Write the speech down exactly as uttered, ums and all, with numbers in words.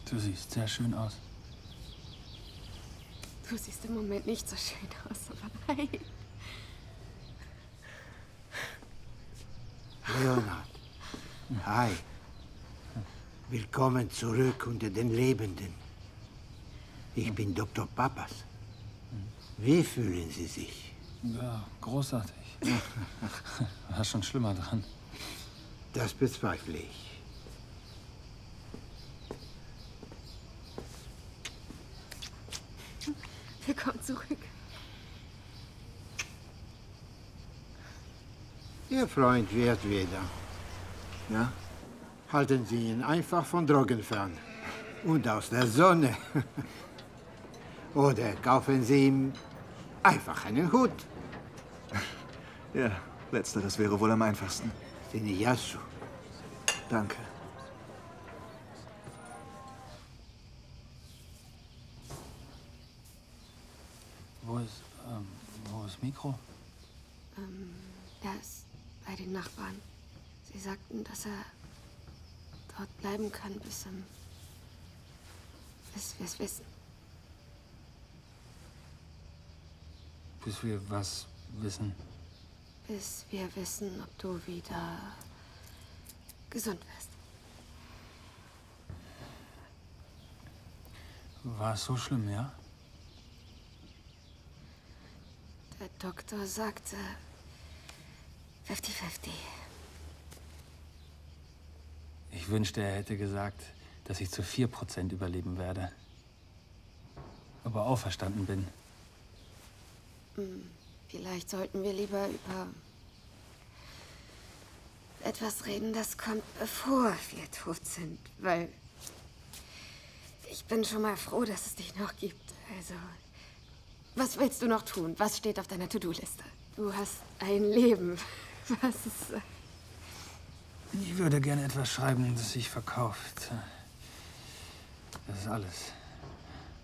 Du siehst sehr schön aus. Du siehst im Moment nicht so schön aus, aber nein. Leonard. Hi. Willkommen zurück unter den Lebenden. Ich bin Doktor Pappas. Wie fühlen Sie sich? Ja, großartig. War schon schlimmer dran. Das bezweifle ich. Willkommen zurück. Ihr Freund wird wieder. Ja? Halten Sie ihn einfach von Drogen fern. Und aus der Sonne. Oder kaufen Sie ihm einfach einen Hut. Ja, letzteres wäre wohl am einfachsten. Siniyasu. Danke. Wo ist, ähm, wo ist Mikro? Ähm, er ist bei den Nachbarn. Sie sagten, dass er dort bleiben kann, bis, ähm, bis wir es wissen. Bis wir was wissen. Bis wir wissen, ob du wieder gesund wirst. War es so schlimm, ja? Der Doktor sagte fünfzig fünfzig. Ich wünschte, er hätte gesagt, dass ich zu vier Prozent überleben werde. Aber auferstanden bin. Hm, vielleicht sollten wir lieber über etwas reden, das kommt, bevor wir tot sind. Weil ich bin schon mal froh, dass es dich noch gibt. Also, was willst du noch tun? Was steht auf deiner To-Do-Liste? Du hast ein Leben. Was ist... äh, Ich würde gerne etwas schreiben, das sich verkauft. Das ist alles.